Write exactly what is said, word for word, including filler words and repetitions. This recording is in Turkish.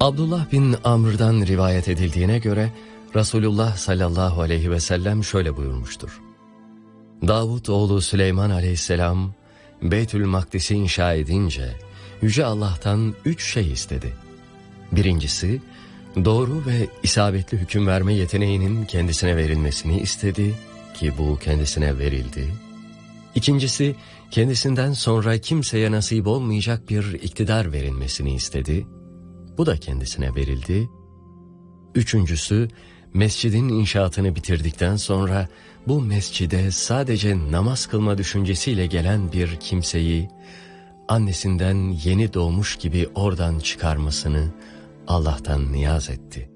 Abdullah bin Amr'dan rivayet edildiğine göre Resulullah sallallahu aleyhi ve sellem şöyle buyurmuştur. Davud oğlu Süleyman aleyhisselam Beytül Makdis'i inşa edince Yüce Allah'tan üç şey istedi. Birincisi, doğru ve isabetli hüküm verme yeteneğinin kendisine verilmesini istedi ki bu kendisine verildi. İkincisi, kendisinden sonra kimseye nasip olmayacak bir iktidar verilmesini istedi. Bu da kendisine verildi. Üçüncüsü, mescidin inşaatını bitirdikten sonra bu mescide sadece namaz kılma düşüncesiyle gelen bir kimseyi annesinden yeni doğmuş gibi oradan çıkarmasını Allah'tan niyaz etti.